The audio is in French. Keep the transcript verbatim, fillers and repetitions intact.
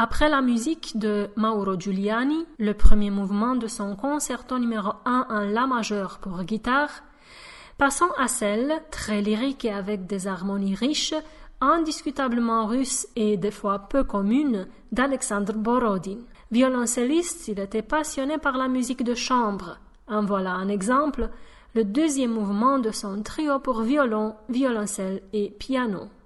Après la musique de Mauro Giuliani, le premier mouvement de son concerto numéro un en la majeur pour guitare, passons à celle, très lyrique et avec des harmonies riches, indiscutablement russe et des fois peu commune, d'Alexandre Borodin. Violoncelliste, il était passionné par la musique de chambre. En voilà un exemple, le deuxième mouvement de son trio pour violon, violoncelle et piano.